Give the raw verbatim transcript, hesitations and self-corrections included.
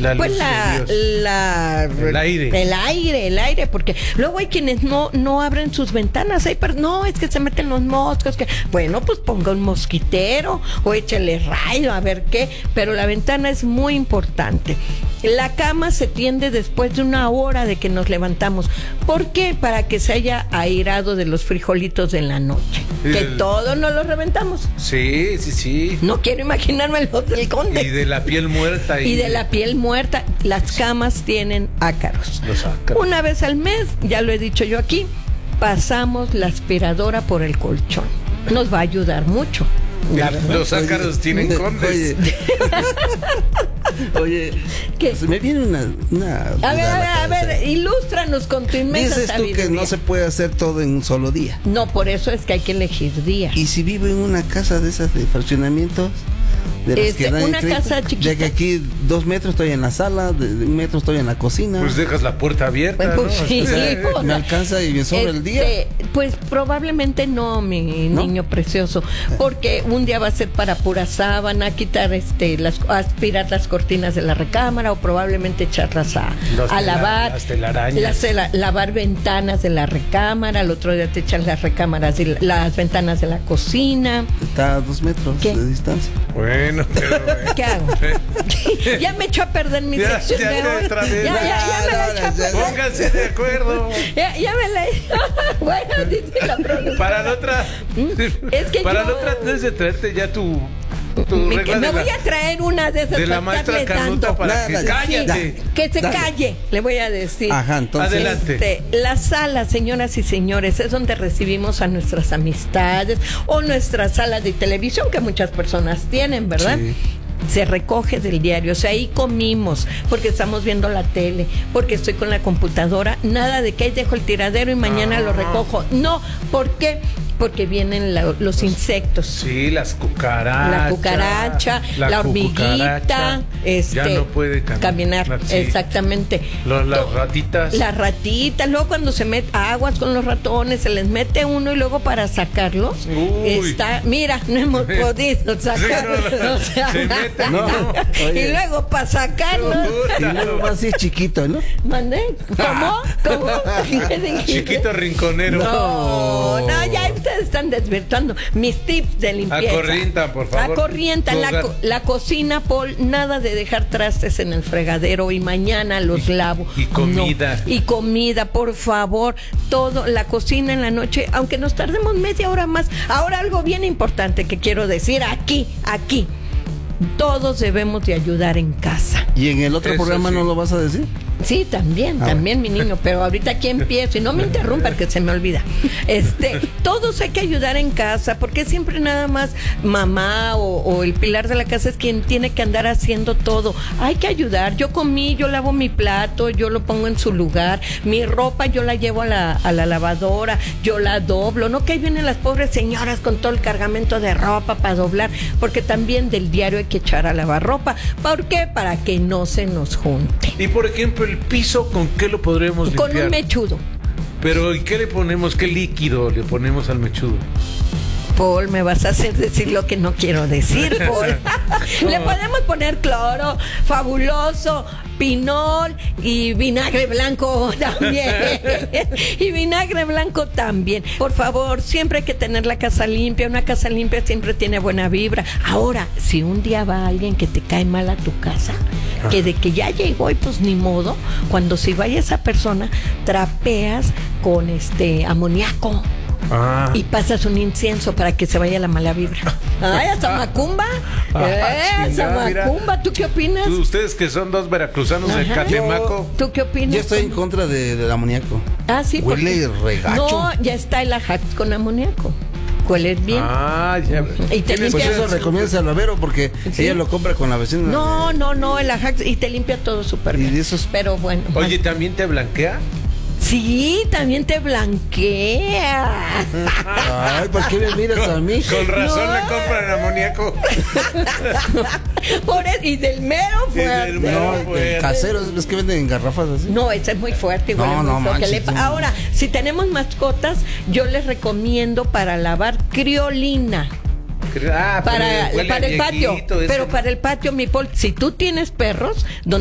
La pues luz la, de Dios. la El aire. el aire, el aire, porque luego hay quienes no no abren sus ventanas, hay per- no, es que se meten los moscos, que bueno, pues ponga un mosquitero o échale rayo a ver qué, pero la ventana es muy importante. La cama se tiende después de una hora de que nos levantamos. ¿Por qué? Para que se haya airado de los frijolitos de la noche, que El- todos nos los reventamos. Sí, sí, sí. No quiero imaginarme los del conde. Y de la piel muerta. Y de la piel muerta, las camas tienen ácaros. Los ácaros. Una vez al mes, ya lo he dicho yo aquí, pasamos la aspiradora por el colchón. Nos va a ayudar mucho. La verdad. Los ácaros tienen Oye, condes. Oye, oye, ¿Qué? se me viene una, una A duda ver, a ver, la a ver, cabeza. ilústranos con tu inmensa Dices tú que sabiduría. no se puede hacer todo en un solo día. No, por eso es que hay que elegir día. Y si vivo en una casa de esas de fraccionamientos, de las Este, que nadie una cree, casa chiquita. ya que aquí dos metros estoy en la sala, de, de un metro estoy en la cocina. Pues dejas la puerta abierta, Pues, ¿no? sí, O sea, pues, me alcanza y me sobra el día. Este, Pues probablemente no, mi ¿No? niño precioso, porque un día va a ser para pura sábana, quitar este, las, aspirar las cortinas de la recámara o probablemente echarlas a, Las a tela- lavar, las telarañas. las tela- lavar ventanas de la recámara, al otro día te echas las recámaras y las ventanas de la cocina. Está a dos metros ¿Qué? de distancia. Bueno, pero... ¿Qué hago? Ya me echó a perder mi Ya, sección ya de te hoy. otra vez. Ya, ya, ya me la echó a Ya, ya, perder. Pónganse de acuerdo. Ya, ya me la bueno, dice la productora. Para la otra... Es que Para yo- la otra debes de traerte ya tu... tu Me, regla me de voy la, a traer una de esas de la para maestra estarle Canuta dando. para que... Nada, ¡Cállate! Que se Dale. calle, le voy a decir. Ajá, entonces. Adelante. Este, la sala, señoras y señores, es donde recibimos a nuestras amistades o nuestra sala de televisión que muchas personas tienen, ¿verdad? Sí. Se recoge del diario, o sea, ahí comimos, porque estamos viendo la tele, porque estoy con la computadora, nada de que ahí dejo el tiradero y mañana No. lo recojo. No, ¿por qué? Porque vienen la- los insectos. Sí, las cucarachas. La cucaracha, la, hormiguita, cucaracha. este, Ya no puede cam- caminar, sí. exactamente. Lo- las To- ratitas. Las ratitas, luego cuando se mete aguas con los ratones, se les mete uno y luego para sacarlos, Uy. está, mira, no hemos podido sacarlos. Sí, no, no, o sea, se mete, no. y Oye. luego para sacarlos, Y luego más si es chiquito, ¿no? mandé, ¿cómo? ¿Cómo? ¿Qué dijiste? Chiquito rinconero. No, no, ya ustedes están desvirtuando mis tips de limpieza. Acorrientan, por favor. Acorrientan. La, Tus co- la cocina, Paul, nada de dejar trastes en el fregadero y mañana los lavo. y comida. No. Y comida, por favor. Todo, la cocina en la noche, aunque nos tardemos media hora más. Ahora algo bien importante que quiero decir aquí, aquí. Todos debemos de ayudar en casa. ¿Y en el otro Eso programa sí. no lo vas a decir? Sí, también, Ah, también mi niño, pero ahorita aquí empiezo y no me interrumpan que se me olvida. Este, todos hay que ayudar en casa, porque siempre nada más mamá o, o el pilar de la casa es quien tiene que andar haciendo todo. Hay que ayudar. Yo comí, yo lavo mi plato, yo lo pongo en su lugar, mi ropa yo la llevo a la, a la lavadora, yo la doblo, no que ahí vienen las pobres señoras con todo el cargamento de ropa para doblar, porque también del diario hay que echar a lavar ropa. ¿Por qué? Para que no se nos junte. Y por ejemplo, el piso, ¿con qué lo podremos limpiar? Con un mechudo. Pero ¿y qué le ponemos? ¿Qué líquido le ponemos al mechudo? Paul, me vas a hacer decir lo que no quiero decir, Paul. Le podemos poner cloro, fabuloso, pinol y vinagre blanco también. Y vinagre blanco también. Por favor, siempre hay que tener la casa limpia. Una casa limpia siempre tiene buena vibra. Ahora, si un día va alguien que te cae mal a tu casa, que de que ya llegó y pues ni modo, cuando se vaya esa persona, trapeas con este amoníaco. Ah. Y pasas un incienso para que se vaya la mala vibra. ¡Ay, hasta Macumba! Ah, ¡Eh, esa chingada, mira. Macumba! ¿Tú qué opinas? Tú- Ustedes que son dos veracruzanos de Ajá. Catemaco. ¿Tú qué opinas? Yo estoy en contra de, del amoníaco. Ah, sí, Huele porque- regacho. No, ya está el Ajax con amoníaco. Hueles bien. Ah, ya. Y te Tienes Pues limpias- que- eso recomienda al babero porque Sí. ella lo compra con la vecina. No, no, no, el Ajax y te limpia todo súper Y bien. de esos- Pero bueno. Oye, ¿también te blanquea? Sí, también te blanquea. Ay, ¿por qué me miras a mí? Con razón No. le compran amoníaco. Por eso, y del mero Y del fuerte. mero No, fuerte. el casero, es que venden en garrafas así. No, ese es muy fuerte. Igual No, es no muy feo que manches, le- no. Ahora, si tenemos mascotas, yo les recomiendo para lavar criolina. Ah, Para, pero huele para a el patio. viejito, eso. Pero para el patio, mi Paul, si tú tienes perros, donde